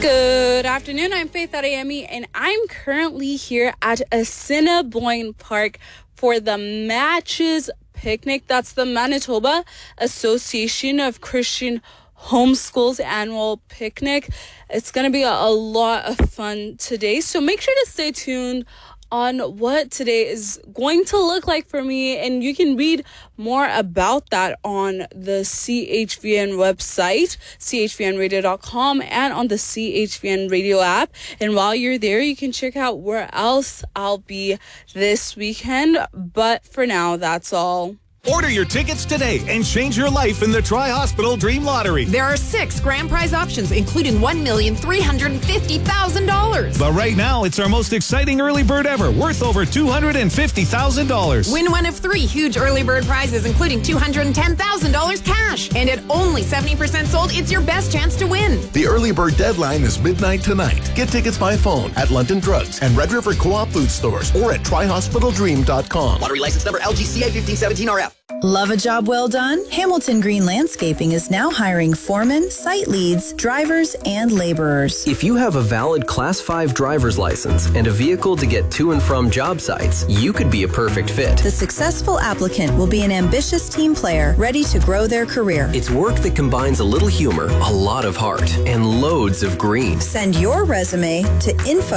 Good afternoon, I'm Faith Arayemi, and I'm currently here at Assiniboine Park for the Matches Picnic. That's the Manitoba Association of Christian Homeschools annual picnic. It's going to be a lot of fun today, so make sure to stay tuned on what today is going to look like for me, and you can read more about that on the CHVN website, chvnradio.com, and on the CHVN radio app. And while you're there, you can check out where else I'll be this weekend. But for now, that's all. Order your tickets today and change your life in the Tri-Hospital Dream Lottery. There are 6 grand prize options, including $1,350,000. But right now, it's our most exciting early bird ever, worth over $250,000. Win one of 3 huge early bird prizes, including $210,000 cash. And at only 70% sold, it's your best chance to win. The early bird deadline is midnight tonight. Get tickets by phone at London Drugs and Red River Co-op food stores or at TriHospitalDream.com. Lottery license number LGCA 1517RF. Love a job well done? Hamilton Green Landscaping is now hiring foremen, site leads, drivers, and laborers. If you have a valid Class 5 driver's license and a vehicle to get to and from job sites, you could be a perfect fit. The successful applicant will be an ambitious team player ready to grow their career. It's work that combines a little humor, a lot of heart, and loads of green. Send your resume to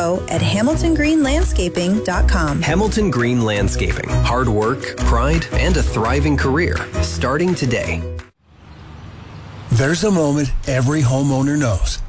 info@hamiltongreenlandscaping.com. Hamilton Green Landscaping. Hard work, pride, and a thriving career starting today. There's a moment every homeowner knows.